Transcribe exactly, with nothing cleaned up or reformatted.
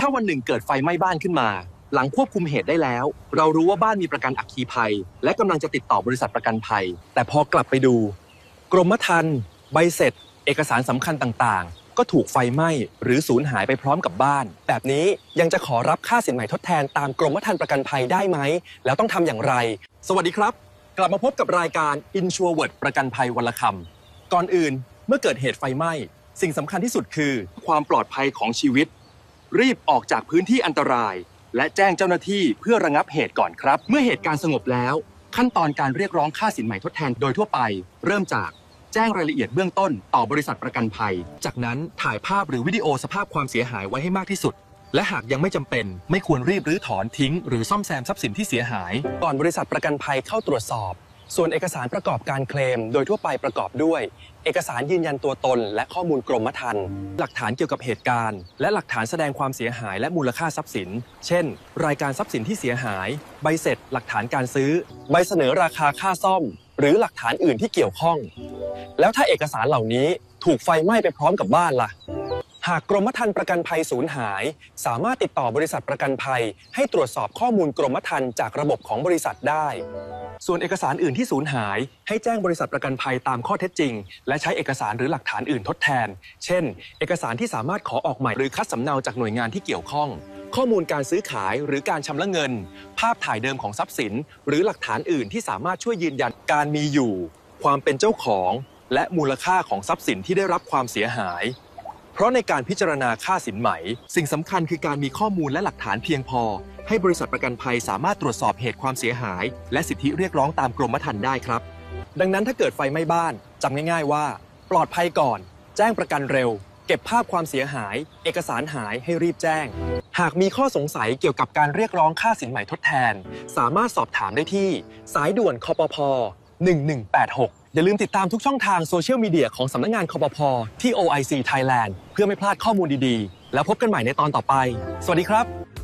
าวันหนึ่งเกิดไฟไหม้บ้านขึ้นมาหลังควบคุมเหตุได้แล้วเรารู้ว่าบ้านมีประกันอัคคีภัยและกำลังจะติดต่อบริษัทประกันภัยแต่พอกลับไปดูกรมธรรม์ใบเสร็จเอกสารสำคัญต่างๆก็ถูกไฟไหม้หรือสูญหายไปพร้อมกับบ้านแบบนี้ยังจะขอรับค่าสินใหม่ทดแทนตามกรมธรรม์ประกันภัยได้ไหมแล้วต้องทำอย่างไรสวัสดีครับกลับมาพบกับรายการ InsureWord ประกันภัยวันละคำก่อนอื่นเมื่อเกิดเหตุไฟไหม้สิ่งสำคัญที่สุดคือความปลอดภัยของชีวิตรีบออกจากพื้นที่อันตรายและแจ้งเจ้าหน้าที่เพื่อระงับเหตุก่อนครับเมื่อเหตุการณ์สงบแล้วขั้นตอนการเรียกร้องค่าสินใหม่ทดแทนโดยทั่วไปเริ่มจากแจ้งรายละเอียดเบื้องต้นต่อบริษัทประกันภัยจากนั้นถ่ายภาพหรือวิดีโอสภาพความเสียหายไว้ให้มากที่สุดและหากยังไม่จำเป็นไม่ควรรีบรื้อถอนทิ้งหรือซ่อมแซมทรัพย์สินที่เสียหายก่อนบริษัทประกันภัยเข้าตรวจสอบส่วนเอกสารประกอบการเคลมโดยทั่วไปประกอบด้วยเอกสารยืนยันตัวตนและข้อมูลกรมธรรม์หลักฐานเกี่ยวกับเหตุการณ์และหลักฐานแสดงความเสียหายและมูลค่าทรัพย์สินเช่นรายการทรัพย์สินที่เสียหายใบเสร็จหลักฐานการซื้อใบเสนอราคาค่าซ่อมหรือหลักฐานอื่นที่เกี่ยวข้องแล้วถ้าเอกสารเหล่านี้ถูกไฟไหม้ไปพร้อมกับบ้านล่ะหากกรมธรรม์ประกันภัยสูญหายสามารถติดต่อบริษัทประกันภัยให้ตรวจสอบข้อมูลกรมธรรม์จากระบบของบริษัทได้ส่วนเอกสารอื่นที่สูญหายให้แจ้งบริษัทประกันภัยตามข้อเท็จจริงและใช้เอกสารหรือหลักฐานอื่นทดแทนเช่นเอกสารที่สามารถขอออกใหม่หรือคัดสำเนาจากหน่วยงานที่เกี่ยวข้องข้อมูลการซื้อขายหรือการชำระเงินภาพถ่ายเดิมของทรัพย์สินหรือหลักฐานอื่นที่สามารถช่วยยืนยันการมีอยู่ความเป็นเจ้าของและมูลค่าของทรัพย์สินที่ได้รับความเสียหายเพราะในการพิจารณาค่าสินไหมสิ่งสำคัญคือการมีข้อมูลและหลักฐานเพียงพอให้บริษัทประกันภัยสามารถตรวจสอบเหตุความเสียหายและสิทธิเรียกร้องตามกรมธรรม์ได้ครับดังนั้นถ้าเกิดไฟไหม้บ้านจำง่ายๆว่าปลอดภัยก่อนแจ้งประกันเร็วเก็บภาพความเสียหายเอกสารหายให้รีบแจ้งหากมีข้อสงสัยเกี่ยวกับการเรียกร้องค่าสินไหมทดแทนสามารถสอบถามได้ที่สายด่วนคปภหนึ่งหนึ่งแปดหกอย่าลืมติดตามทุกช่องทางโซเชียลมีเดียของสำนักงานคปภที่ โอ ไอ ซี Thailand เพื่อไม่พลาดข้อมูลดีๆแล้วพบกันใหม่ในตอนต่อไปสวัสดีครับ